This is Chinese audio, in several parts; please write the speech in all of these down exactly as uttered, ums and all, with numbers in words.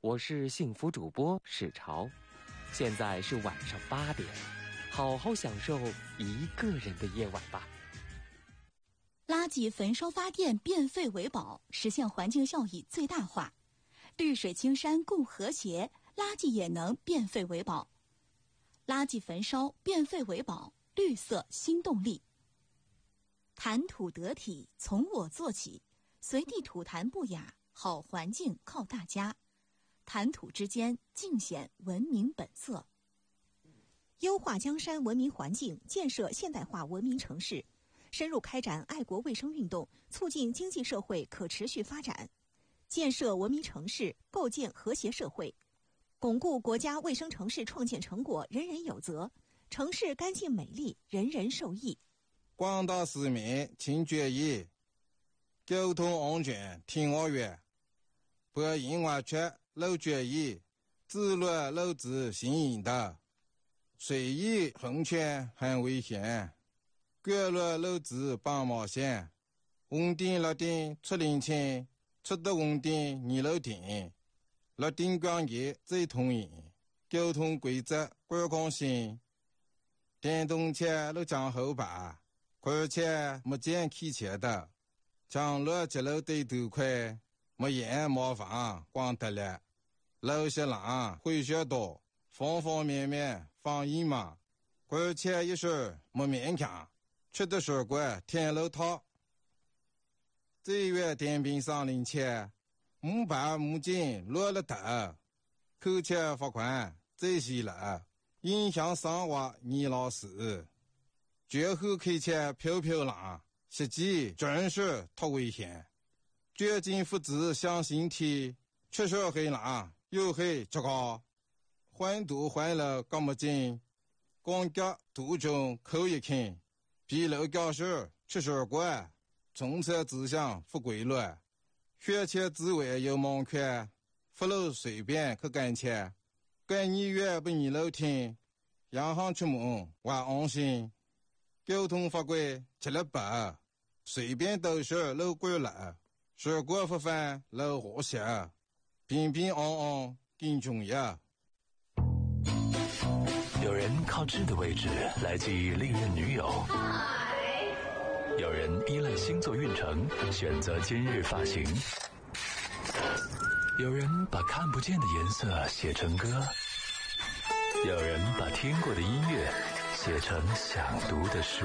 我是幸福主播史潮，现在是晚上八点，好好享受一个人的夜晚吧。 垃圾焚烧发电，变废为宝，实现环境效益最大化。绿水青山共和谐，垃圾也能变废为宝。垃圾焚烧，变废为宝，绿色新动力。谈吐得体，从我做起，随地吐痰不雅，好环境靠大家。谈吐之间，尽显文明本色。 优化江山文明环境，建设现代化文明城市，深入开展爱国卫生运动，促进经济社会可持续发展，建设文明城市，构建和谐社会，巩固国家卫生城市创建成果人人有责，城市干净美丽，人人受益。 广大市民请注意，交通安全听我话，不因为缺漏决议，自乱漏子行引导，随意横权很危险，各乱漏子帮冒险，红灯绿灯出领情，出得红灯你漏停，绿灯光业最通行，交通规则观光性，电动车都讲后排，而且没见开车的，将路接路对头快，没眼没房光得了，路些浪会学多，方方面面防疫嘛，而且一时没勉强，吃的水果天路套，这月电瓶上领钱，木板木筋落了头，扣钱罚款这些了，影响生活你老师。绝后开车飘飘浪，实际真是太危险。绝境复制向心体，确实很浪，又很糟糕。环堵环了干么紧，光脚途中扣一看，比路教室确实怪，从车指向不规律，学前之外有盲看，不路随便去干切，干你越不你路听，洋行出门我安心。交通法规吃了白，随便都是路过了，水果不犯路和谐，平平安安更重要。 有人靠智的位置来记忆历任女友，有人依赖星座运程选择今日发型，有人把看不见的颜色写成歌，有人把听过的音乐写成想读的书。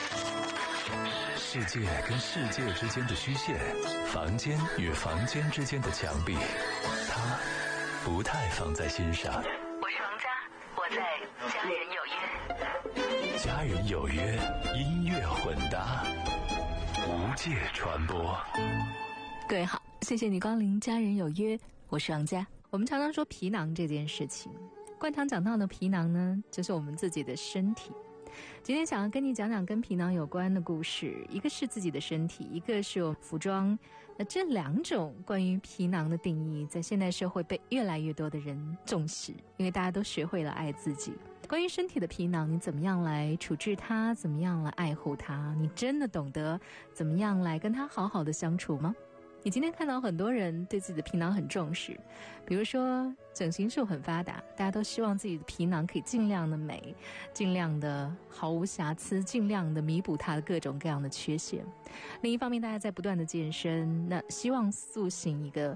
世界跟世界之间的虚线，房间与房间之间的墙壁，他不太放在心上。 我是王佳，我在家人有约。 家人有约，音乐混搭，无界传播。 各位好，谢谢你光临家人有约，我是王佳。我们常常说皮囊这件事情，灌汤讲到的皮囊呢，就是我们自己的身体。今天想要跟你讲讲跟皮囊有关的故事，一个是自己的身体，一个是服装。那这两种关于皮囊的定义，在现代社会被越来越多的人重视，因为大家都学会了爱自己。关于身体的皮囊，你怎么样来处置它，怎么样来爱护它，你真的懂得怎么样来跟它好好的相处吗？你今天看到很多人对自己的皮囊很重视，比如说整形术很发达，大家都希望自己的皮囊可以尽量的美，尽量的毫无瑕疵，尽量的弥补它的各种各样的缺陷。另一方面，大家在不断的健身，那希望塑形一个